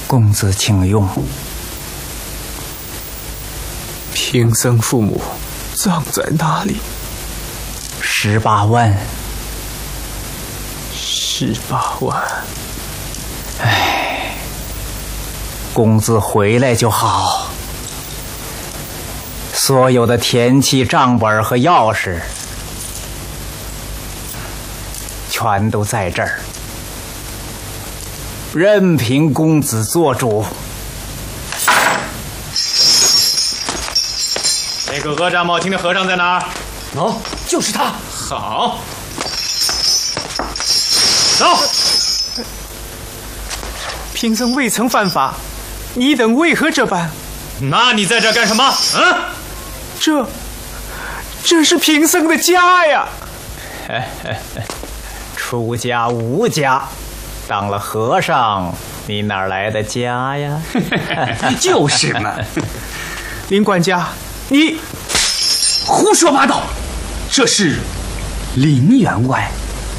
公子请用。 贫僧父母葬在哪里 ？18万。 18万。 唉，公子回来就好。所有的田契、账本和钥匙，全都在这儿，任凭公子做主。 那个阿占茂厅的和尚在哪儿？ 哦，就是他。 好，走。 贫僧未曾犯法，你等为何这般？ 那你在这干什么？ 这是贫僧的家呀！ 出家无家，当了和尚，你哪来的家呀？ 就是嘛。 林管家，你胡说八道！这是林员外。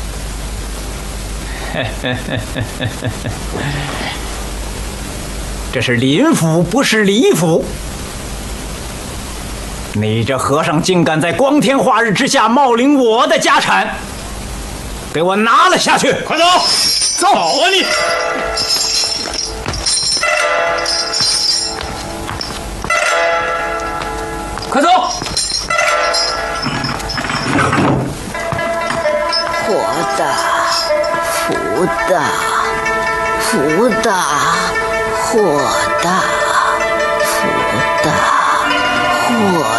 这是林府，不是李府。你这和尚竟敢在光天化日之下冒领我的家产，给我拿了下去！ 快走！走啊你！ 快走！ 活的，福的，福的，活的，福的，活的。